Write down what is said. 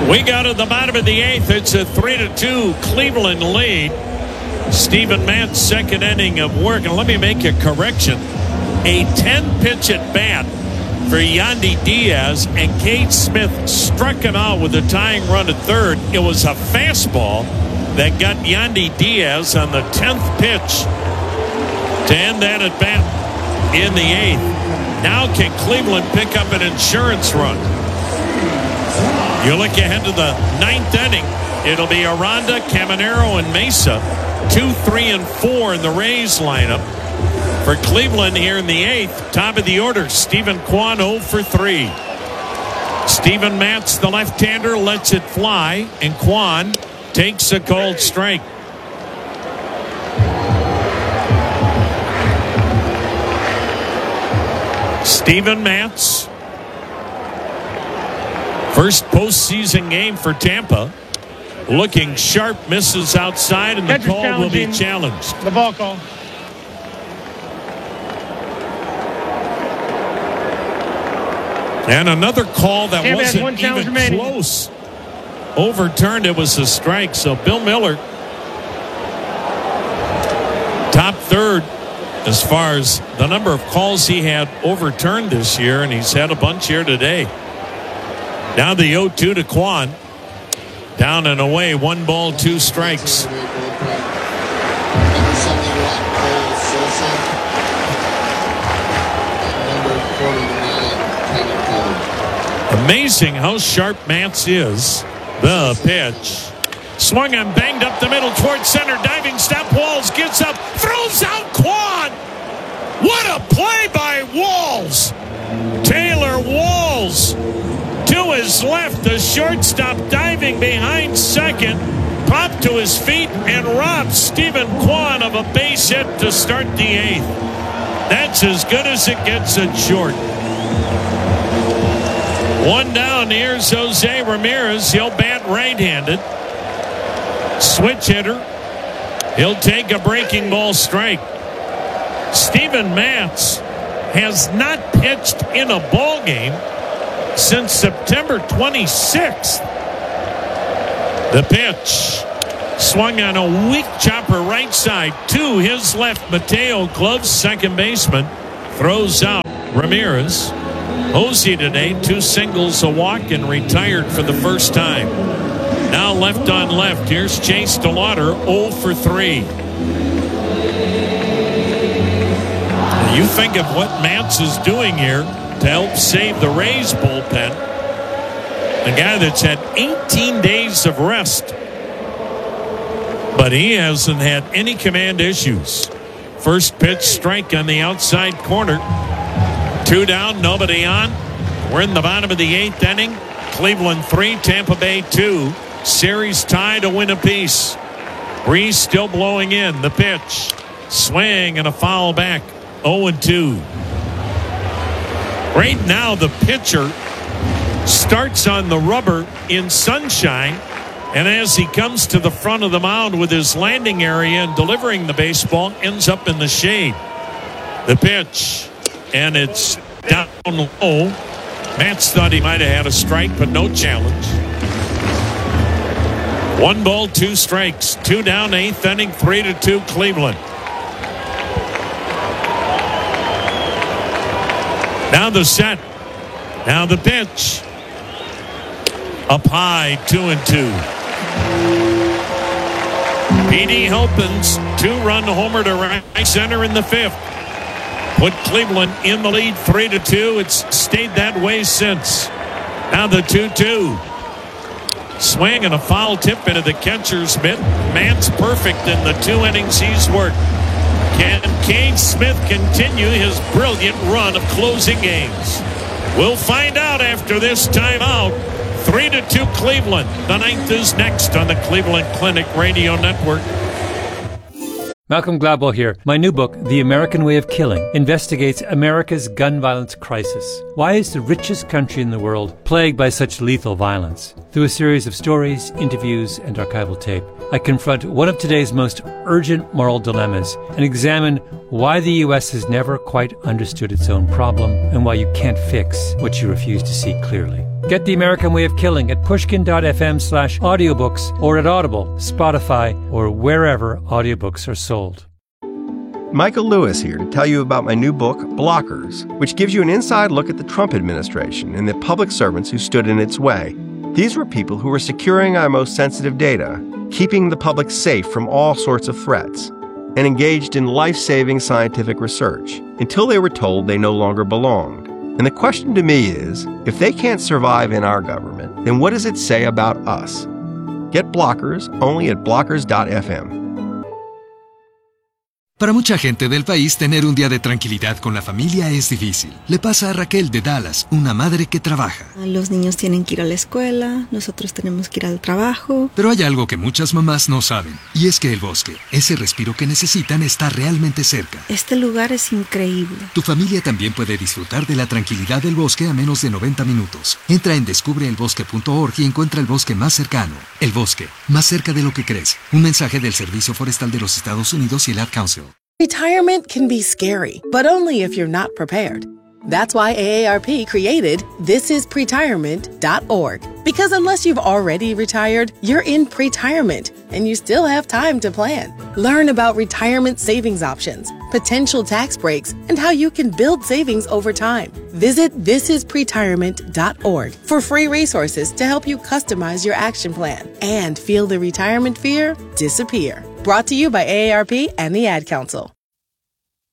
We got to the bottom of the eighth. It's a 3-2 Cleveland lead. Steven Matz, second inning of work. And let me make a correction. A 10-pitch at bat for Yandy Diaz, and Cade Smith struck him out with a tying run at third. It was a fastball that got Yandy Diaz on the 10th pitch to end that at bat in the eighth. Now can Cleveland pick up an insurance run? You look ahead to the ninth inning. It'll be Aranda, Caminero, and Mesa. 2, 3, and 4 in the Rays lineup. For Cleveland here in the eighth, top of the order, Stephen Kwan 0 for 3. Steven Matz, the left-hander, lets it fly, and Kwan takes a cold strike. Steven Matz, first postseason game for Tampa. Looking sharp, misses outside, and the call will be challenged. The ball call. And another call that wasn't even close. Overturned. It was a strike. So Bill Miller, top third as far as the number of calls he had overturned this year, and he's had a bunch here today. Now the 0-2 to Kwan. Down and away, 1 ball, 2 strikes. Amazing how sharp Matz is. The pitch. Swung and banged up the middle towards center. Diving step. Walls gets up. Throws out Kwan. What a play by Walls. Taylor Walls. To his left, the shortstop diving behind second. Popped to his feet and robbed Stephen Kwan of a base hit to start the eighth. That's as good as it gets at short. 1 down. Here's Jose Ramirez. He'll bat right-handed. Switch hitter. He'll take a breaking ball strike. Steven Matz has not pitched in a ball game since September 26th. The pitch. Swung on a weak chopper right side to his left. Mateo gloves second baseman. Throws out Ramirez. Hosey today, 2 singles, a walk, and retired for the first time. Now left on left. Here's Chase DeLauder, 0 for 3. You think of what Matz is doing here to help save the Rays bullpen. A guy that's had 18 days of rest. But he hasn't had any command issues. First pitch, strike on the outside corner. 2 down, nobody on. We're in the bottom of the 8th inning. Cleveland 3, Tampa Bay 2. Series tied, a win apiece. Breeze still blowing in. The pitch. Swing and a foul back. 0-2. Right now, the pitcher starts on the rubber in sunshine, and as he comes to the front of the mound with his landing area and delivering the baseball, ends up in the shade. The pitch, and it's down low. Matz thought he might have had a strike, but no challenge. 1 ball, 2 strikes. 2 down, 8th inning, 3-2 Cleveland. Now the set. Now the pitch. Up high, 2-2. P.D. Helpins, 2-run homer to right center in the 5th. Put Cleveland in the lead, 3-2. It's stayed that way since. Now the 2-2. Swing and a foul tip into the catcher's mitt. Matz perfect in the 2 innings he's worked. Can Cade Smith continue his brilliant run of closing games? We'll find out after this timeout. 3-2 Cleveland. The 9th is next on the Cleveland Clinic Radio Network. Malcolm Gladwell here. My new book, The American Way of Killing, investigates America's gun violence crisis. Why is the richest country in the world plagued by such lethal violence? Through a series of stories, interviews, and archival tape, I confront one of today's most urgent moral dilemmas and examine why the U.S. has never quite understood its own problem and why you can't fix what you refuse to see clearly. Get The American Way of Killing at pushkin.fm/audiobooks or at Audible, Spotify, or wherever audiobooks are sold. Michael Lewis here to tell you about my new book, Blockers, which gives you an inside look at the Trump administration and the public servants who stood in its way. These were people who were securing our most sensitive data, keeping the public safe from all sorts of threats, and engaged in life-saving scientific research until they were told they no longer belonged. And the question to me is, if they can't survive in our government, then what does it say about us? Get Blockers only at blockers.fm. Para mucha gente del país, tener un día de tranquilidad con la familia es difícil. Le pasa a Raquel de Dallas, una madre que trabaja. Los niños tienen que ir a la escuela, nosotros tenemos que ir al trabajo. Pero hay algo que muchas mamás no saben, y es que el bosque, ese respiro que necesitan, está realmente cerca. Este lugar es increíble. Tu familia también puede disfrutar de la tranquilidad del bosque a menos de 90 minutos. Entra en descubreelbosque.org y encuentra el bosque más cercano. El bosque, más cerca de lo que crees. Un mensaje del Servicio Forestal de los Estados Unidos y el Ad Council. Retirement can be scary, but only if you're not prepared. That's why AARP created thisispretirement.org. Because unless you've already retired, you're in pretirement, and you still have time to plan. Learn about retirement savings options, potential tax breaks, and how you can build savings over time. Visit thisispretirement.org for free resources to help you customize your action plan and feel the retirement fear disappear. Brought to you by AARP and the Ad Council.